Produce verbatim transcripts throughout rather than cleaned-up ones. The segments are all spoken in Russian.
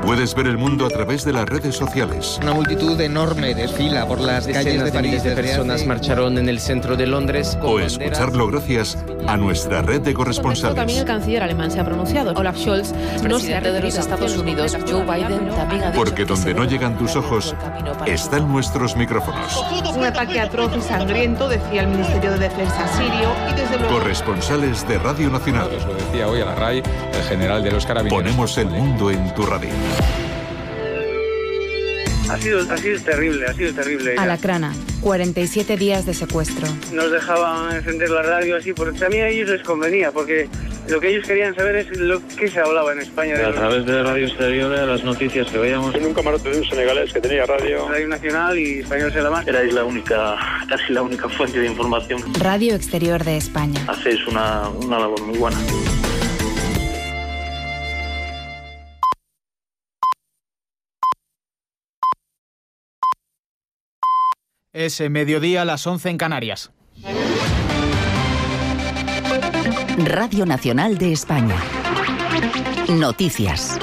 Puedes ver el mundo a través de las redes sociales. Una multitud enorme desfila por las Decenas calles de París. Miles de personas hace... marcharon en el centro de Londres. O escucharlo gracias a nuestra red de corresponsales. También el canciller alemán se ha pronunciado. Olaf Scholz, presidente de los Estados Unidos, Joe Biden, también ha dicho Porque donde no llegan tus ojos, están nuestros micrófonos. Un ataque atroz y sangriento, decía el Ministerio de Defensa sirio, y desde luego... Corresponsales de Radio Nacional. Lo decía hoy a la RAI el general de los Carabineros. Ponemos el mundo en tu radio. Ha sido, ha sido terrible, ha sido terrible. Alacrana, cuarenta y siete días de secuestro. Nos dejaban encender la radio así, porque también a ellos les convenía, porque lo que ellos querían saber es lo que se hablaba en España. A través de Radio Exterior, de las noticias que veíamos. En un camarote de un senegalés que tenía radio. Radio Nacional y Español se la más. Erais la única, casi la única fuente de información. Radio Exterior de España. Hacéis una, una labor muy buena. Es mediodía a las once en Canarias. Radio Nacional de España. Noticias.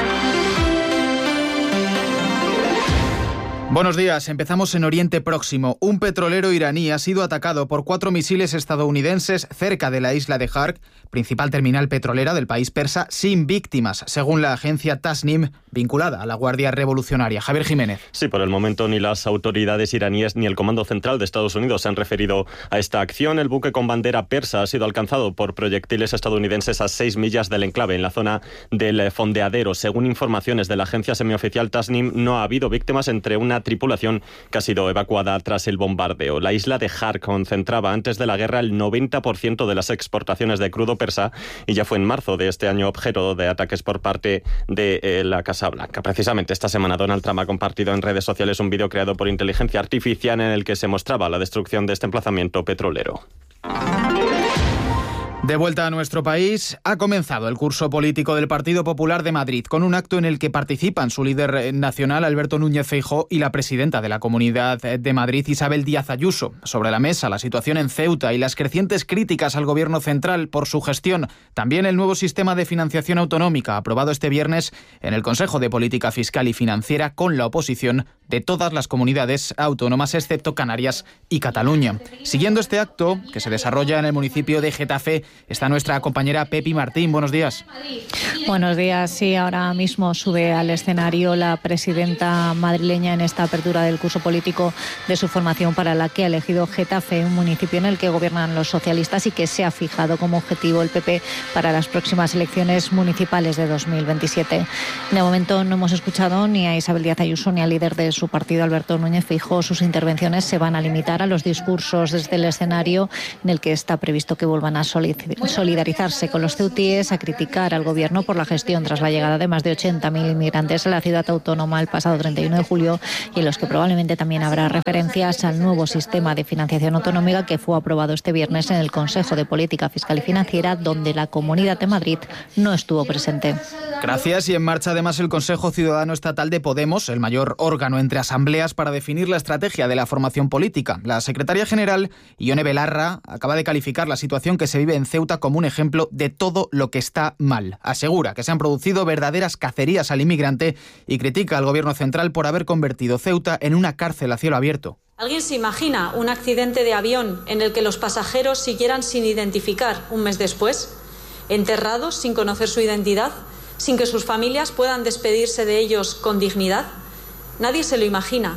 Buenos días, empezamos en Oriente Próximo. Un petrolero iraní ha sido atacado por cuatro misiles estadounidenses cerca de la isla de Hark, principal terminal petrolera del país persa, sin víctimas, según la agencia Tasnim, vinculada a la Guardia Revolucionaria. Javier Jiménez. Sí, por el momento ni las autoridades iraníes ni el Comando Central de Estados Unidos se han referido a esta acción. El buque con bandera persa ha sido alcanzado por proyectiles estadounidenses a seis millas del enclave, en la zona del fondeadero. Según informaciones de la agencia semioficial Tasnim, no ha habido víctimas entre una tripulación que ha sido evacuada tras el bombardeo. La isla de Hark concentraba antes de la guerra el noventa por ciento de las exportaciones de crudo persa y ya fue en marzo de este año objeto de ataques por parte de eh, la Casa Blanca. Precisamente esta semana Donald Trump ha compartido en redes sociales un vídeo creado por inteligencia artificial en el que se mostraba la destrucción de este emplazamiento petrolero. De vuelta a nuestro país, ha comenzado el curso político del Partido Popular de Madrid, con un acto en el que participan su líder nacional, Alberto Núñez Feijóo, y la presidenta de la Comunidad de Madrid, Isabel Díaz Ayuso. Sobre la mesa, la situación en Ceuta y las crecientes críticas al Gobierno central por su gestión. También el nuevo sistema de financiación autonómica, aprobado este viernes en el Consejo de Política Fiscal y Financiera, con la oposición de todas las comunidades autónomas, excepto Canarias y Cataluña. Siguiendo este acto, que se desarrolla en el municipio de Getafe, está nuestra compañera Pepi Martín. Buenos días. Buenos días. Sí, ahora mismo sube al escenario la presidenta madrileña en esta apertura del curso político de su formación, para la que ha elegido Getafe, un municipio en el que gobiernan los socialistas y que se ha fijado como objetivo el P P para las próximas elecciones municipales de dos mil veintisiete. De momento no hemos escuchado ni a Isabel Díaz Ayuso ni al líder de su partido, Alberto Núñez Feijóo. Sus intervenciones se van a limitar a los discursos desde el escenario, en el que está previsto que vuelvan a solidarizarse con los ceutíes, a criticar al Gobierno por la gestión tras la llegada de más de ochenta mil inmigrantes a la ciudad autónoma el pasado treinta y uno de julio, y en los que probablemente también habrá referencias al nuevo sistema de financiación autonómica que fue aprobado este viernes en el Consejo de Política Fiscal y Financiera, donde la Comunidad de Madrid no estuvo presente. Gracias. Y en marcha además el Consejo Ciudadano Estatal de Podemos, el mayor órgano entre asambleas para definir la estrategia de la formación política. La secretaria general, Ione Belarra, acaba de calificar la situación que se vive en Ceuta como un ejemplo de todo lo que está mal. Asegura que se han producido verdaderas cacerías al inmigrante y critica al Gobierno central por haber convertido Ceuta en una cárcel a cielo abierto. ¿Alguien se imagina un accidente de avión en el que los pasajeros siguieran sin identificar un mes después, enterrados sin conocer su identidad, sin que sus familias puedan despedirse de ellos con dignidad? Nadie se lo imagina.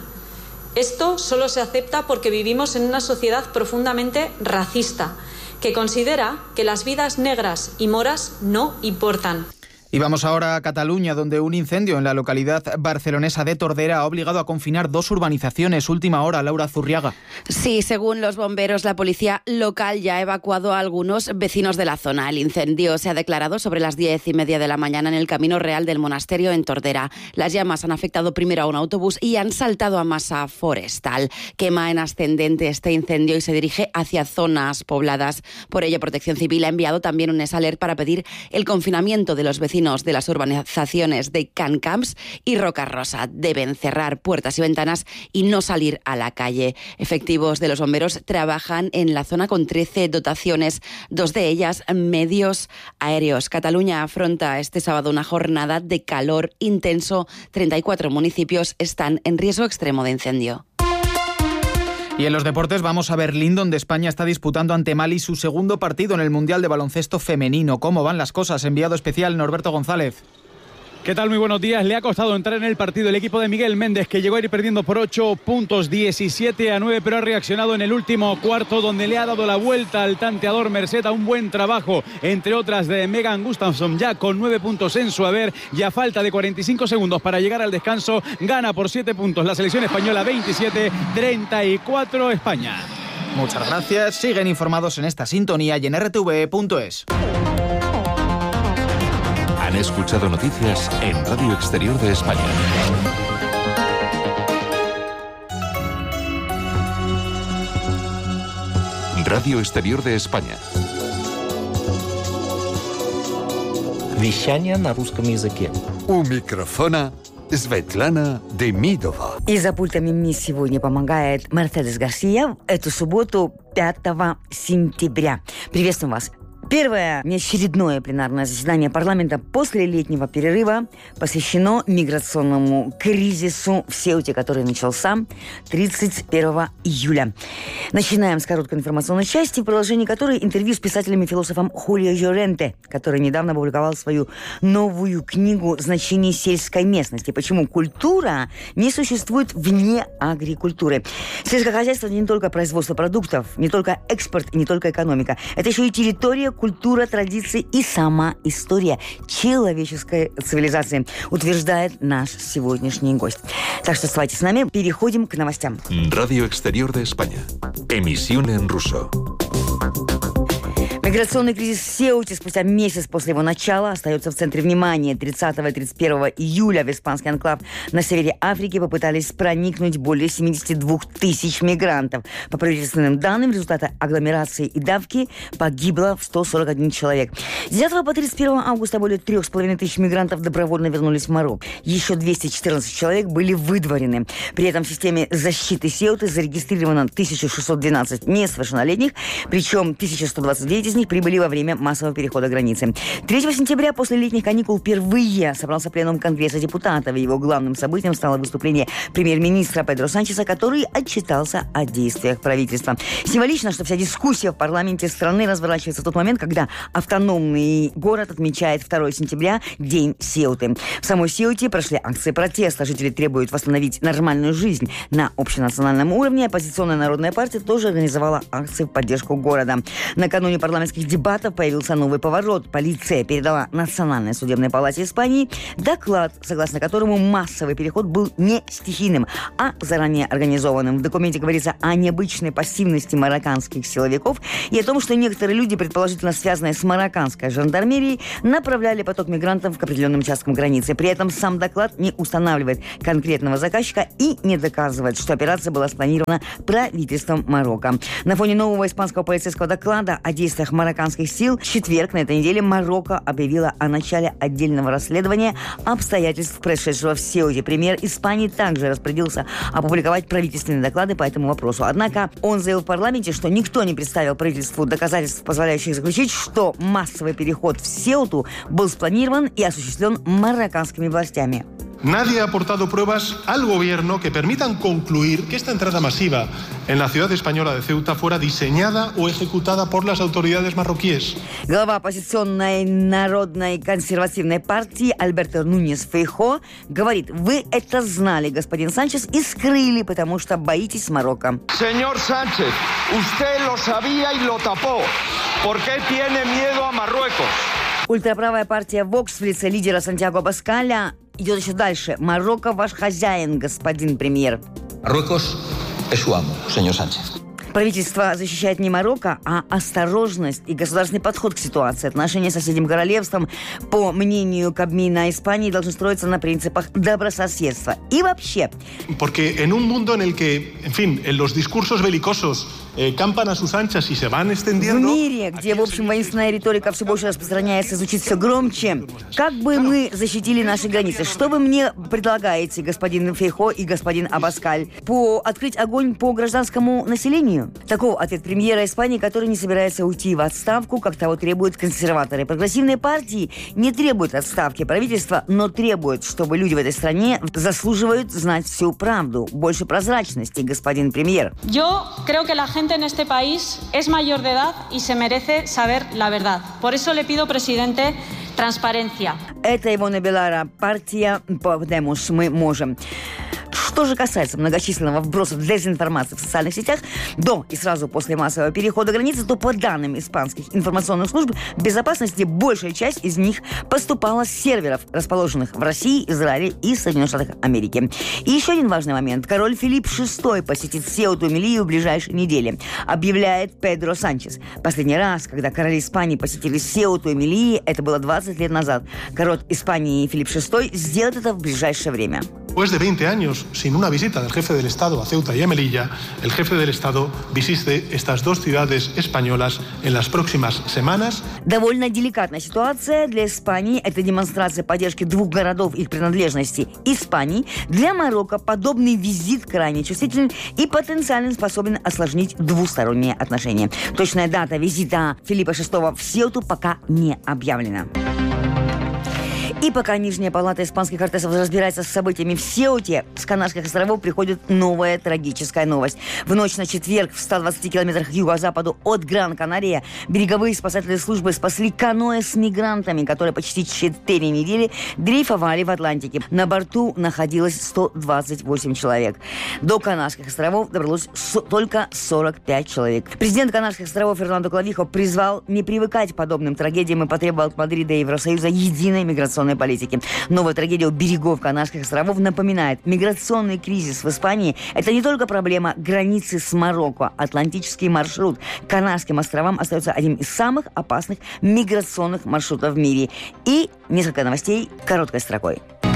Esto solo se acepta porque vivimos en una sociedad profundamente racista, que considera que las vidas negras y moras no importan. Y vamos ahora a Cataluña, donde un incendio en la localidad barcelonesa de Tordera ha obligado a confinar dos urbanizaciones. Última hora, Laura Zurriaga. Sí, según los bomberos, la policía local ya ha evacuado a algunos vecinos de la zona. El incendio se ha declarado sobre las diez y media de la mañana en el Camino Real del Monasterio en Tordera. Las llamas han afectado primero a un autobús y han saltado a masa forestal. Quema en ascendente este incendio y se dirige hacia zonas pobladas. Por ello, Protección Civil ha enviado también un S A L E R T para pedir el confinamiento de los vecinos vecinos de las urbanizaciones de Can Camps y Roca Rosa. Deben cerrar puertas y ventanas y no salir a la calle. Efectivos de los bomberos trabajan en la zona con trece dotaciones, dos de ellas medios aéreos. Cataluña afronta este sábado una jornada de calor intenso. treinta y cuatro municipios están en riesgo extremo de incendio. Y en los deportes vamos a Berlín, donde España está disputando ante Mali su segundo partido en el Mundial de Baloncesto Femenino. ¿Cómo van las cosas? Enviado especial Norberto González. ¿Qué tal? Muy buenos días. Le ha costado entrar en el partido el equipo de Miguel Méndez, que llegó a ir perdiendo por ocho puntos, diecisiete a nueve, pero ha reaccionado en el último cuarto, donde le ha dado la vuelta al tanteador Merced. A un buen trabajo, entre otras, de Megan Gustafsson, ya con nueve puntos en su haber, y a falta de cuarenta y cinco segundos para llegar al descanso, gana por siete puntos la selección española. Veintisiete treinta y cuatro España. Muchas gracias. Siguen informados en esta sintonía y en r t v punto es. Han escuchado noticias en Radio Exterior de España. Radio Exterior de España. Вещание на русском языке. У микрофона Светлана Демидова. И за пультами мне сегодня помогает Мерседес Гарсия. Эту субботу, пятого сентября. Приветствуем вас. Первое неочередное пленарное заседание парламента после летнего перерыва посвящено миграционному кризису в Сеуте, который начался тридцать первого июля. Начинаем с короткой информационной части, в продолжении которой интервью с писателем и философом Хулио Llorente, который недавно опубликовал свою новую книгу «Значение сельской местности. Почему культура не существует вне агрикультуры». Сельское хозяйство не только производство продуктов, не только экспорт и не только экономика. Это еще и территория, культура, традиции и сама история человеческой цивилизации, утверждает наш сегодняшний гость. Так что оставайтесь с нами, переходим к новостям. Radio Exterior de España. Emisión en ruso. Миграционный кризис в Сеуте спустя месяц после его начала остается в центре внимания. тридцатого и тридцать первого июля в испанский анклав на севере Африки попытались проникнуть более семьдесят две тысячи мигрантов. По правительственным данным, в результате агломерации и давки погибло сто сорок один человек. С десятого по тридцать первого августа более трех с половиной тысяч мигрантов добровольно вернулись в Марокко. Еще двести четырнадцать человек были выдворены. При этом в системе защиты Сеуты зарегистрировано тысяча шестьсот двенадцать несовершеннолетних, причем тысяча сто двадцать девять из них прибыли во время массового перехода границы. третьего сентября после летних каникул впервые собрался пленум Конгресса депутатов. Его главным событием стало выступление премьер-министра Педро Санчеса, который отчитался о действиях правительства. Символично, что вся дискуссия в парламенте страны разворачивается в тот момент, когда автономный город отмечает второго сентября День Сеуты. В самой Сеуте прошли акции протеста. Жители требуют восстановить нормальную жизнь на общенациональном уровне. Оппозиционная народная партия тоже организовала акции в поддержку города. Накануне парламентских дебатов появился новый поворот. Полиция передала Национальной судебной палате Испании доклад, согласно которому массовый переход был не стихийным, а заранее организованным. В документе говорится о необычной пассивности марокканских силовиков и о том, что некоторые люди, предположительно связанные с марокканской жандармерией, направляли поток мигрантов к определенным участкам границы. При этом сам доклад не устанавливает конкретного заказчика и не доказывает, что операция была спланирована правительством Марокко. На фоне нового испанского полицейского доклада о действиях марокканских сил в четверг на этой неделе Марокко объявила о начале отдельного расследования обстоятельств происшедшего в Сеуте. Премьер Испании также распорядился опубликовать правительственные доклады по этому вопросу. Однако он заявил в парламенте, что никто не представил правительству доказательств, позволяющих заключить, что массовый переход в Сеуту был спланирован и осуществлен марокканскими властями. Nadie ha aportado pruebas al gobierno que permitan concluir que esta entrada masiva en la ciudad española de Ceuta fuera diseñada o ejecutada por las autoridades marroquíes. Глава оппозиционной народной консервативной партии Альберто Núñez Feijóo говорит: вы это знали, господин Санчес, и скрыли, потому что боитесь Марокко. Señor Sánchez, usted lo sabía y lo tapó. ¿Por qué tiene miedo a Marruecos? Ультраправая партия Vox в лице лидера Сантьяго Абаскаля идет еще дальше. Марокко ваш хозяин, господин премьер. Marruecos es su amo, señor Sánchez. Правительство защищает не Марокко, а осторожность и государственный подход к ситуации. Отношения с соседним королевством, по мнению Кабмина Испании, должны строиться на принципах добрососедства. И вообще. Porque en un mundo en el que, en fin, en los discursos belicosos eh, campan a sus anchas y se van В extendiendo. мире, где, в общем, воинственная риторика все больше распространяется, звучит все громче, как бы мы защитили наши границы? Что вы мне предлагаете, господин Фейхо и господин Абаскаль? По открыть огонь по гражданскому населению? Таков ответ премьера Испании, который не собирается уйти в отставку, как того требуют консерваторы. Прогрессивные партии не требуют отставки правительства, но требуют, чтобы люди в этой стране заслуживают знать всю правду. Больше прозрачности, господин премьер. Yo creo que la gente en este país es mayor de edad y se merece saber la verdad. Por eso le pido, presidente, transparencia. Это Ивона Белара, партия Podemos, мы можем. Что же касается многочисленного вброса дезинформации в социальных сетях до и сразу после массового перехода границы, то по данным испанских информационных служб безопасности, большая часть из них поступала с серверов, расположенных в России, Израиле и Соединенных Штатах Америки. И еще один важный момент. Король Филипп шестой посетит Сеуту и Мелиллу в ближайшие недели, объявляет Педро Санчес. Последний раз, когда короли Испании посетили Сеуту и Мелиллу, это было двадцать лет назад. Король Испании Филипп шестой сделает это в ближайшее время. Después de veinte años sin una visita del jefe del Estado a Ceuta y a Melilla, el jefe del Estado visite estas dos ciudades españolas en las próximas semanas. Довольно деликатная ситуация для Испании. Это демонстрация поддержки двух городов их принадлежности Испании. Для Марокко подобный визит крайне чувствителен и потенциально способен осложнить двусторонние отношения. Точная дата визита Филиппа шестого в Сеуту пока не объявлена. И пока Нижняя палата испанских кортесов разбирается с событиями в Сеуте, с Канарских островов приходит новая трагическая новость. В ночь на четверг в ста двадцати километрах к юго-западу от Гран-Канария береговые спасательные службы спасли каноэ с мигрантами, которые почти четыре недели дрейфовали в Атлантике. На борту находилось сто двадцать восемь человек. До Канарских островов добралось только сорок пять человек. Президент Канарских островов Фернандо Клавихо призвал не привыкать к подобным трагедиям и потребовал от Мадрида и Евросоюза единой миграционной политики. Новая трагедия у берегов Канарских островов напоминает, миграционный кризис в Испании – это не только проблема границы с Марокко. Атлантический маршрут к Канарским островам остается одним из самых опасных миграционных маршрутов в мире. И несколько новостей короткой строкой.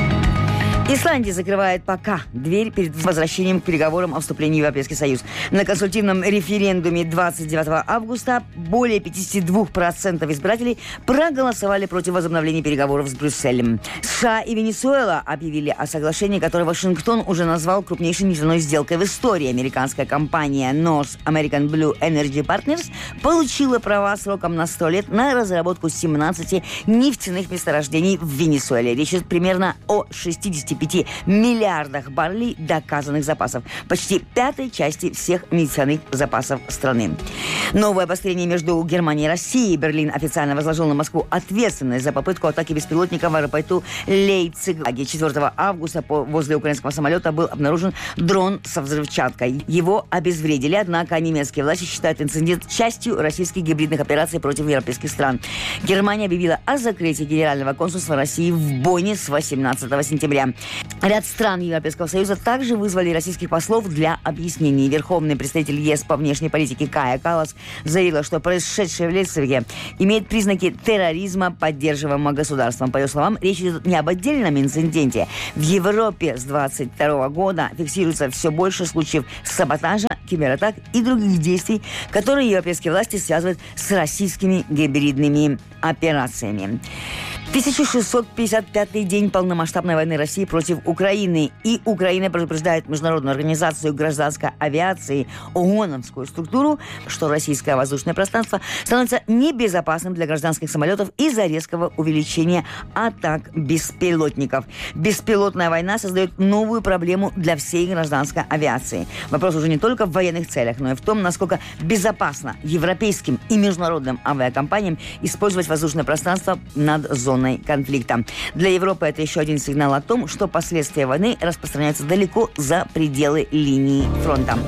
Исландия закрывает пока дверь перед возвращением к переговорам о вступлении в Европейский Союз. На консультативном референдуме двадцать девятого августа более пятьдесят два процента избирателей проголосовали против возобновления переговоров с Брюсселем. США и Венесуэла объявили о соглашении, которое Вашингтон уже назвал крупнейшей нефтяной сделкой в истории. Американская компания North American Blue Energy Partners получила права сроком на сто лет на разработку семнадцати нефтяных месторождений в Венесуэле. Речь идет примерно о шестидесяти пяти миллиардах баррелей доказанных запасов, почти пятой части всех нефтяных запасов страны. Новое обострение между Германией и Россией. Берлин официально возложил на Москву ответственность за попытку атаки беспилотника в аэропорту Лейпциг. четвёртого августа возле украинского самолета был обнаружен дрон со взрывчаткой. Его обезвредили, однако немецкие власти считают инцидент частью российских гибридных операций против европейских стран. Германия объявила о закрытии Генерального консульства России в Бонне с восемнадцатого сентября. Ряд стран Европейского Союза также вызвали российских послов для объяснений. Верховный представитель ЕС по внешней политике Кая Каллас заявила, что происшедшее в Лейпциге имеет признаки терроризма, поддерживаемого государством. По ее словам, речь идет не об отдельном инциденте. В Европе с двадцать второго года фиксируется все больше случаев саботажа, кибератак и других действий, которые европейские власти связывают с российскими гибридными операциями. тысяча шестьсот пятьдесят пятый день полномасштабной войны России против Украины. И Украина предупреждает Международную организацию гражданской авиации, ООНовскую структуру, что российское воздушное пространство становится небезопасным для гражданских самолетов из-за резкого увеличения атак беспилотников. Беспилотная война создает новую проблему для всей гражданской авиации. Вопрос уже не только в военных целях, но и в том, насколько безопасно европейским и международным авиакомпаниям использовать воздушное пространство над зоной конфликта. Для Европы это еще один сигнал о том, что последствия войны распространяются далеко за пределы линии фронта.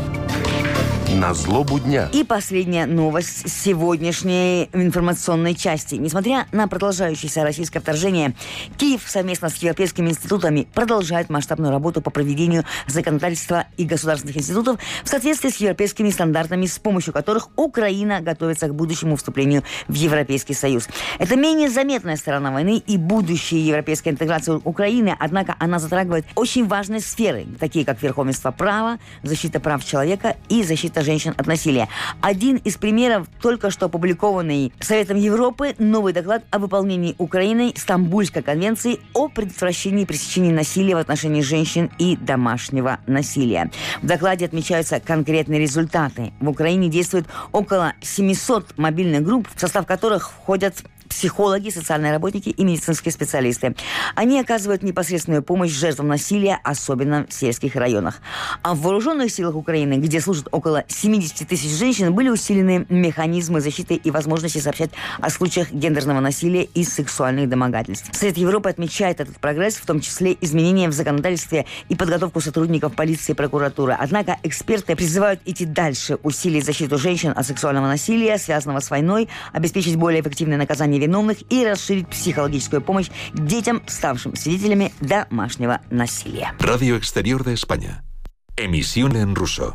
На злобу дня. И последняя новость сегодняшней информационной части. Несмотря на продолжающееся российское вторжение, Киев совместно с европейскими институтами продолжает масштабную работу по проведению законодательства и государственных институтов в соответствии с европейскими стандартами, с помощью которых Украина готовится к будущему вступлению в Европейский Союз. Это менее заметная сторона войны и будущая европейская интеграция Украины, однако она затрагивает очень важные сферы, такие как верховенство права, защита прав человека и защита защита женщин от насилия. Один из примеров только что опубликованный Советом Европы новый доклад о выполнении Украиной Стамбульской конвенции о предотвращении и пресечении насилия в отношении женщин и домашнего насилия. В докладе отмечаются конкретные результаты. В Украине действует около семисот мобильных групп, в состав которых входят психологи, социальные работники и медицинские специалисты. Они оказывают непосредственную помощь жертвам насилия, особенно в сельских районах. А в вооруженных силах Украины, где служат около семьдесят тысяч женщин, были усилены механизмы защиты и возможности сообщать о случаях гендерного насилия и сексуальных домогательств. Совет Европы отмечает этот прогресс, в том числе изменения в законодательстве и подготовку сотрудников полиции и прокуратуры. Однако эксперты призывают идти дальше, усилить защиту женщин от сексуального насилия, связанного с войной, обеспечить более эффективное наказание виновных и расширить психологическую помощь детям, ставшим свидетелями домашнего насилия. Radio Exterior de España. Emisión en ruso.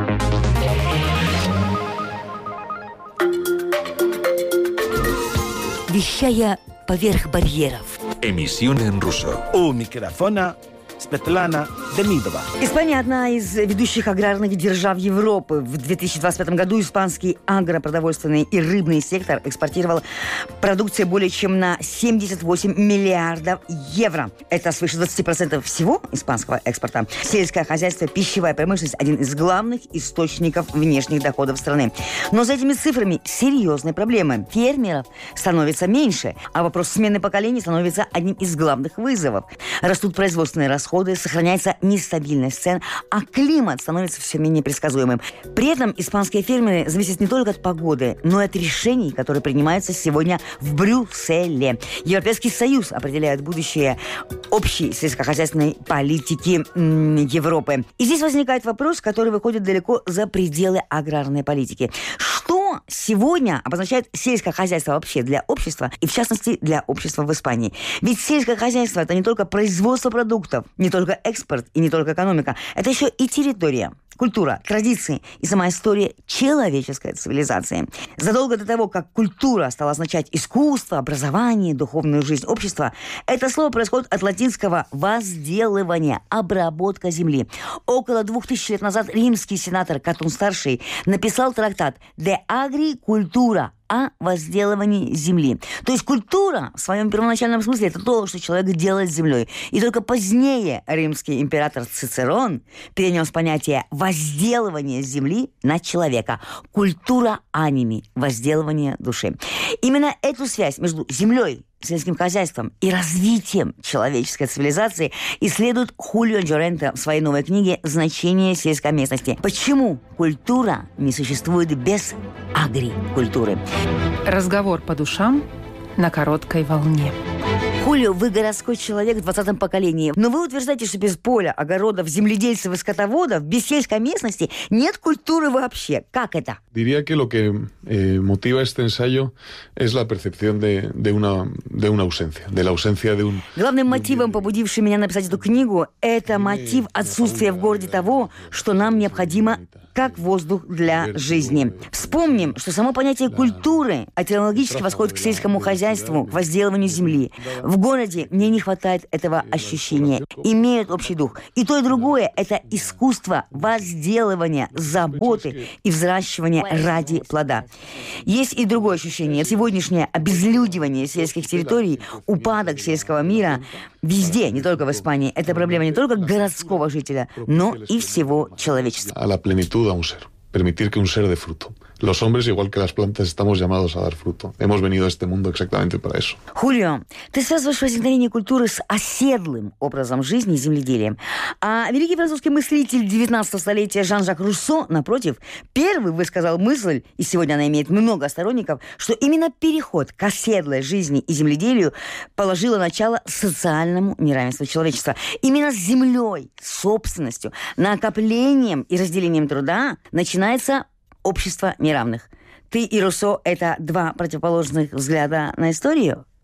Вещая поверх барьеров. Emisión en ruso. У микрофона Светлана Демидова. Испания – одна из ведущих аграрных держав Европы. В две тысячи двадцать пятом году испанский агропродовольственный и рыбный сектор экспортировал продукцию более чем на семьдесят восемь миллиардов евро. Это свыше двадцать процентов всего испанского экспорта. Сельское хозяйство, пищевая промышленность – один из главных источников внешних доходов страны. Но за этими цифрами серьезные проблемы. Фермеров становится меньше, а вопрос смены поколений становится одним из главных вызовов. Растут производственные расходы, сохраняется нестабильность цен, а климат становится все менее предсказуемым. При этом испанские фермеры зависят не только от погоды, но и от решений, которые принимаются сегодня в Брюсселе. Европейский Союз определяет будущее общей сельскохозяйственной политики м- Европы. И здесь возникает вопрос, который выходит далеко за пределы аграрной политики. Что сегодня обозначает сельское хозяйство вообще для общества, и в частности для общества в Испании? Ведь сельское хозяйство – это не только производство продуктов, не только экспорт и не только экономика. Это еще и территория, культура, традиции и сама история человеческой цивилизации. Задолго до того, как культура стала означать искусство, образование, духовную жизнь общества, это слово происходит от латинского «возделывание», обработка земли. Около двух тысяч лет назад римский сенатор Катун-старший написал трактат «De Agricultura» о возделывании земли. То есть культура в своем первоначальном смысле это то, что человек делает с землей. И только позднее римский император Цицерон перенес понятие возделывания земли на человека. Культура аними, возделывание души. Именно эту связь между землей, сельским хозяйством и развитием человеческой цивилизации исследует Хулио Джоренто в своей новой книге «Значение сельской местности». Почему культура не существует без агрикультуры? Разговор по душам на короткой волне. Хулио, вы городской человек в двадцатом поколении, но вы утверждаете, что без поля, огородов, земледельцев и скотоводов, без сельской местности нет культуры вообще. Как это? Diría que lo que eh, motiva este ensayo es la percepción de, de, una, de una ausencia, de la ausencia de un... Главным мотивом, побудившим меня написать эту книгу, это мотив отсутствия в городе того, что нам необходимо как воздух для жизни. Вспомним, что само понятие культуры этимологически восходит к сельскому хозяйству, к возделыванию земли. В городе мне не хватает этого ощущения. Имеют общий дух. И то, и другое – это искусство возделывания, заботы и взращивания ради плода. Есть и другое ощущение. Сегодняшнее обезлюдивание сельских территорий, упадок сельского мира везде, не только в Испании. Это проблема не только городского жителя, но и всего человечества. A un ser, permitir que un ser dé fruto. Los hombres, igual que las plantas, estamos llamados a dar fruto. Hemos venido a este mundo exactamente para eso. Хулио, ты связываешь возникновение культуры с оседлым образом жизни и земледелием. А великий французский мыслитель девятнадцатого столетия Жан-Жак Руссо, напротив, первый высказал мысль, и сегодня она имеет много сторонников, что именно переход к оседлой жизни и земледелию положило начало социальному неравенству человечества. Именно с землей, собственностью, накоплением и разделением труда начинается общество неравных. Ты и Руссо – это два противоположных взгляда на историю?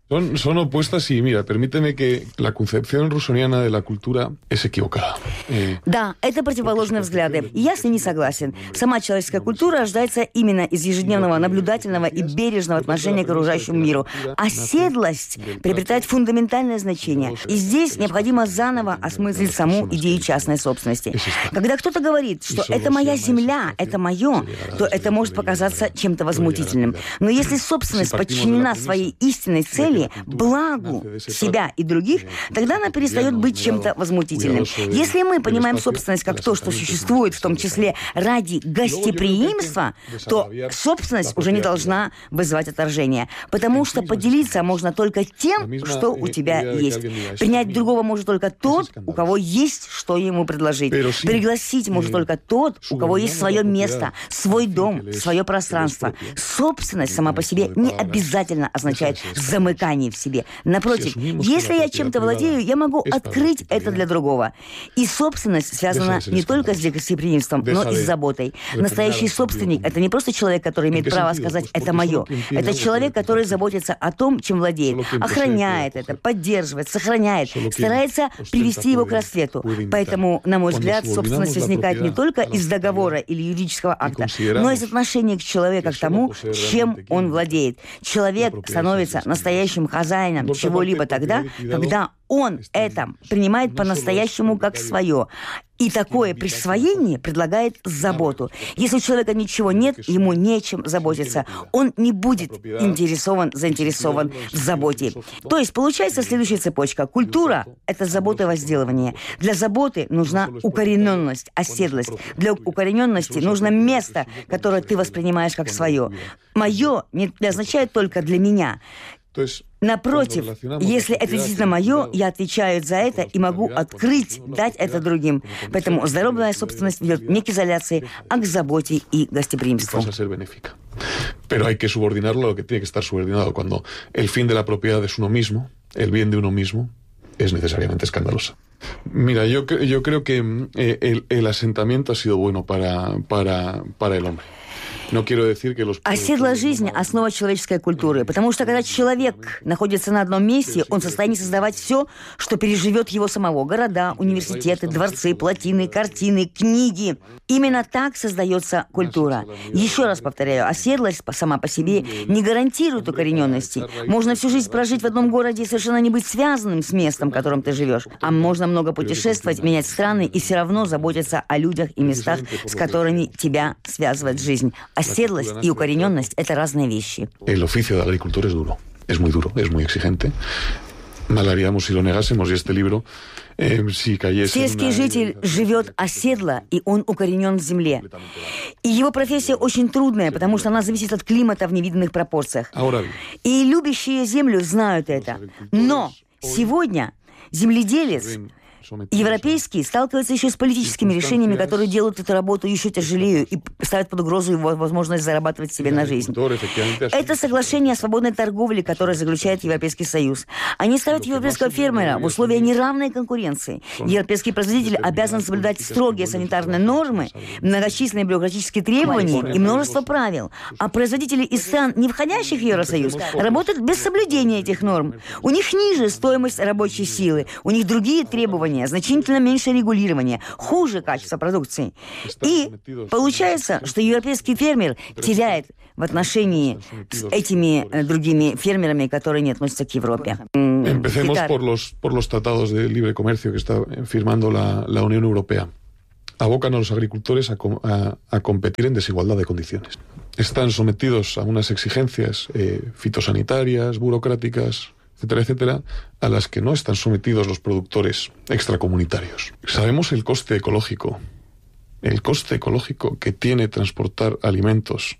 Son, son opuestas y, mira, permíteme que la concepción rusoniana de la cultura es equivocada. Eh, Да, это противоположные взгляды. И я с ней не согласен. Сама человеческая культура рождается именно из ежедневного наблюдательного и бережного отношения к окружающему миру. Оседлость приобретает фундаментальное значение. И здесь необходимо заново осмыслить саму идею частной собственности. Когда кто-то говорит, что это моя земля, это мое, то это может показаться чем-то возмутительным. Но если собственность подчинена своей истинной цели, благу себя и других, тогда она перестает быть чем-то возмутительным. Если мы понимаем собственность как то, что существует, в том числе ради гостеприимства, то собственность уже не должна вызывать отторжение. Потому что поделиться можно только тем, что у тебя есть. Принять другого может только тот, у кого есть, что ему предложить. Пригласить может только тот, у кого есть свое место, свой дом, свое пространство. Собственность сама по себе не обязательно означает замыкание в себе. Напротив, если я чем-то владею, я могу открыть это для другого. И собственность связана не только с гостеприимством, но и с заботой. Настоящий собственник — это не просто человек, который имеет право сказать «это мое». Это человек, который заботится о том, чем владеет, охраняет это, поддерживает, сохраняет, старается привести его к рассвету. Поэтому, на мой взгляд, собственность возникает не только из договора или юридического акта, но и из отношения к человеку к тому, чем он владеет. Человек становится настоящим хозяином чего-либо тогда, когда он это принимает по-настоящему как свое. И такое присвоение предлагает заботу. Если у человека ничего нет, ему нечем заботиться. Он не будет интересован, заинтересован в заботе. То есть получается следующая цепочка. Культура — это забота и возделывание. Для заботы нужна укорененность, оседлость. Для укорененности нужно место, которое ты воспринимаешь как свое. Мое не означает только для меня. Напротив, если это действительно мое, я отвечаю за это и могу открыть, дать это другим. Поэтому здоровая собственность ведет не к изоляции, а к заботе и гостеприимству. Pero hay que subordinarlo a lo que tiene que estar subordinado. Cuando el fin de la propiedad es uno mismo, el bien de uno mismo, es necesariamente escandalosa. Mira, yo, yo creo que eh, el, el asentamiento ha sido bueno para, para, para el hombre. No quiero decir que los... Оседлая жизнь — основа человеческой культуры, потому что когда человек находится на одном месте, он в состоянии создавать все, что переживет его самого. Города, университеты, дворцы, плотины, картины, книги. Именно так создается культура. Еще раз повторяю, оседлость сама по себе не гарантирует укорененности. Можно всю жизнь прожить в одном городе и совершенно не быть связанным с местом, в котором ты живешь. А можно много путешествовать, менять страны и все равно заботиться о людях и местах, с которыми тебя связывает жизнь. Оседлость и укорененность — это разные вещи. El oficio de agricultor es duro, es muy duro, es muy exigente. Mal haríamos si lo negásemos, y este libro, eh, si cayese... Сельский житель живет оседло, и он укоренен в земле. И его профессия очень трудная, потому что она зависит от климата в невиданных пропорциях. И любящие землю знают это. Но сегодня земледелец европейский сталкивается еще с политическими решениями, которые делают эту работу еще тяжелее и ставят под угрозу его возможность зарабатывать себе на жизнь. Это соглашение о свободной торговле, которое заключает Европейский Союз. Они ставят европейского фермера в условия неравной конкуренции. Европейский производитель обязан соблюдать строгие санитарные нормы, многочисленные бюрократические требования и множество правил. А производители из стран, не входящих в Евросоюз, работают без соблюдения этих норм. У них ниже стоимость рабочей силы, у них другие требования, значительно меньше регулирования, хуже качество продукции. И получается, что европейский фермер теряет в отношении с этими другими фермерами, которые не относятся к Европе. Empecemos por los, por los tratados de libre comercio que está firmando la, la Unión Europea. Abocan a los agricultores a, a, a competir en desigualdad de condiciones. Están sometidos a unas exigencias eh, fitosanitarias, burocráticas, etcétera, etcétera, a las que no están sometidos los productores extracomunitarios. Sabemos el coste ecológico, el coste ecológico que tiene transportar alimentos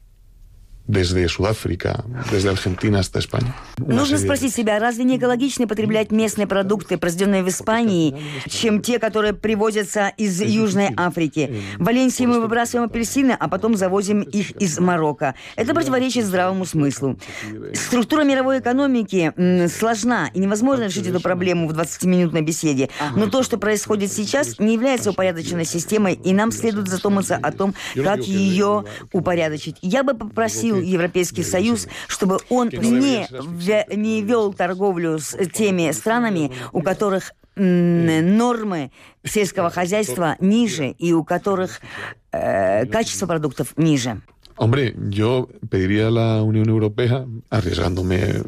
desde Sudáfrica, desde Аргентина hasta Españа. Нужно спросить себя, разве не экологичнее потреблять местные продукты, произведенные в Испании, чем те, которые привозятся из Южной Африки? В Валенсии мы выбрасываем апельсины, а потом завозим их из Марокко. Это противоречит здравому смыслу. Структура мировой экономики м, сложна, и невозможно решить эту проблему в двадцатиминутной беседе. Но то, что происходит сейчас, не является упорядоченной системой, и нам следует задуматься о том, как ее упорядочить. Я бы попросил просил Европейский Союз, чтобы он не, не вел торговлю с теми странами, у которых нормы сельского хозяйства ниже и у которых э, качество продуктов ниже. Hombre, yo pediría a la Unión Europea, arriesgándome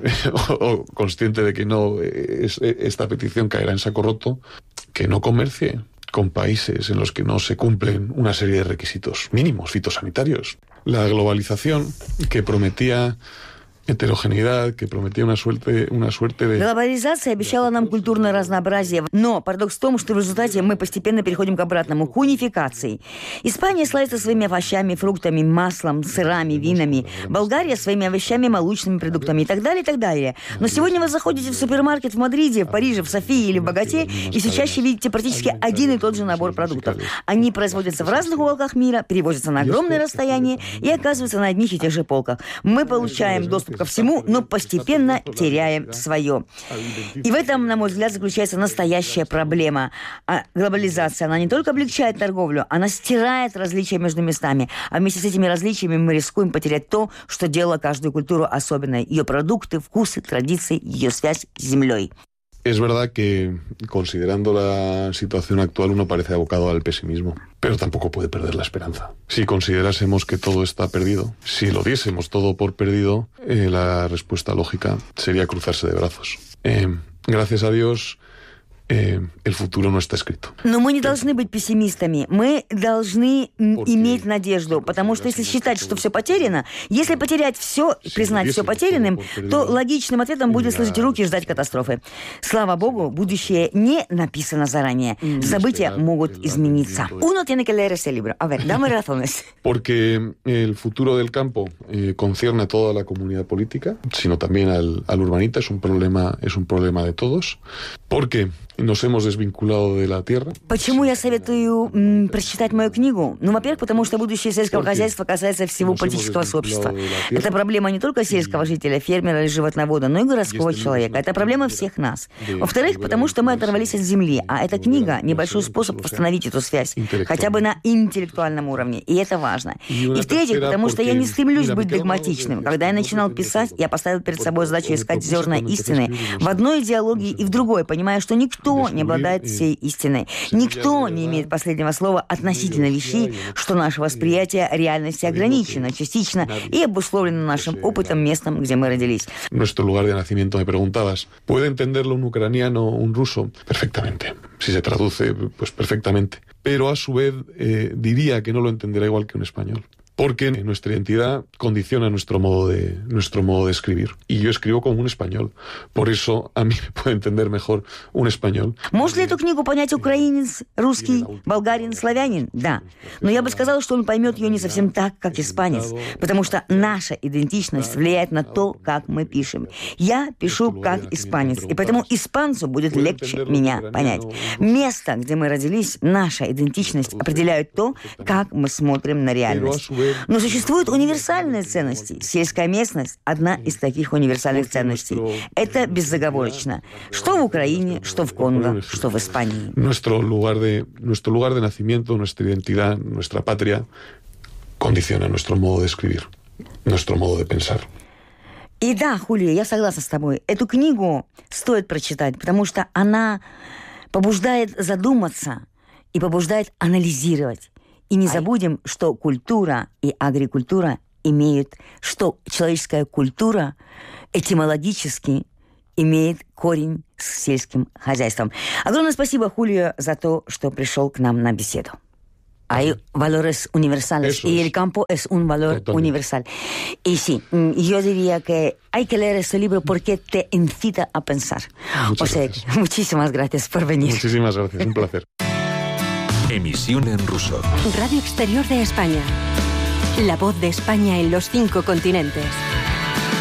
o consciente de que no es, esta petición caerá en saco roto, que no comercie con países en los que no se cumplen una serie de requisitos mínimos fitosanitarios. La globalización que prometía heterogeneidad, que prometía una suerte, una suerte de... Глобализация обещала нам культурное разнообразие, но парадокс в том, что в результате мы постепенно переходим к обратному, к унификации. Испания славится своими овощами, фруктами, маслом, сырами, винами. Болгария своими овощами, молочными продуктами и так далее, и так далее. Но сегодня вы заходите в супермаркет в Мадриде, в Париже, в Софии или в Боготе, и все чаще видите практически один и тот же набор продуктов. Они производятся в разных уголках мира, перевозятся на огромные расстояния и оказываются на одних и тех же полках. Мы получаем доступ ко всему, но постепенно теряем свое. И в этом, на мой взгляд, заключается настоящая проблема. А глобализация, она не только облегчает торговлю, она стирает различия между местами. А вместе с этими различиями мы рискуем потерять то, что делало каждую культуру особенной. Ее продукты, вкусы, традиции, ее связь с землей. Es verdad que, considerando la situación actual, uno parece abocado al pesimismo, pero tampoco puede perder la esperanza. Si considerásemos que todo está perdido, si lo diésemos todo por perdido, eh, la respuesta lógica sería cruzarse de brazos. Eh, gracias a Dios, eh, el futuro no está escrito. Но мы не должны быть пессимистами. Мы должны иметь надежду, потому что если считать, что все потеряно, если потерять все, признать все потерянным, то логичным ответом будет сложить руки и ждать катастрофы. Слава Богу, будущее не написано заранее. События могут измениться. Uno tiene que leer ese libro. A ver, dame razones. Porque el futuro del campo eh, concierne a toda la comunidad política, sino también al, al urbanita. Es un problema, es un problema de todos. Porque nos hemos desvinculado de la tierra. Почему я советую м, прочитать мою книгу? Ну, во-первых, потому что будущее сельского хозяйства касается всего политического сообщества. Это проблема не только сельского жителя, фермера или животновода, но и городского человека. Это проблема всех нас. Во-вторых, потому что мы оторвались от земли, а эта книга – небольшой способ восстановить эту связь, хотя бы на интеллектуальном уровне, и это важно. И в-третьих, потому что я не стремлюсь быть догматичным. Когда я начинал писать, я поставил перед собой задачу искать зерна истины в одной идеологии и в другой, понимая, что никто не обладает всей истиной. Никто не имеет последнего слова относительно вещей, что наше восприятие реальности ограничено, частично и обусловлено нашим опытом, местом, где мы родились. Nuestro lugar de nacimiento, me preguntabas. ¿Puede entenderlo un ucraniano o un ruso? Perfectamente. Si se traduce, pues perfectamente. Pero a su vez eh, diría que no lo entenderá igual que un español. Porque nuestra identidad condiciona nuestro modo de nuestro modo de escribir. Y yo escribo como un español. Por eso a mí me puede entender mejor un español. Может ли эту книгу понять украинец, русский, болгарин, славянин? Да. Но я бы сказала, что он поймет ее не совсем так, как испанец. Потому что наша идентичность влияет на то, как мы пишем. Я пишу как испанец. И поэтому испанцу будет легче меня понять. Место, где мы родились, наша идентичность определяет то, как мы смотрим на реальность. Но существуют универсальные ценности. Сельская местность – одна из таких универсальных ценностей. Это безоговорочно. Что в Украине, что в Конго, что в Испании. Nuestro lugar de, nuestro lugar de nacimiento, nuestra identidad, nuestra patria, condiciona nuestro modo de escribir, nuestro modo de pensar. И да, Хулия, я согласна с тобой. Эту книгу стоит прочитать, потому что она побуждает задуматься и побуждает анализировать. И не забудем, что культура и агрикультура имеют, что человеческая культура этимологически имеет корень с сельским хозяйством. Огромное спасибо, Хулио, за то, что пришел к нам на беседу. Hay valores universales y el campo es un valor Totalmente. universal. Y sí, yo diría que hay que leer este libro porque te incita a pensar. Muchas o sea, gracias. Muchísimas gracias por venir. Muchísimas gracias, un placer. Emisión en ruso. Radio Exterior de España. La voz de España en los cinco continentes.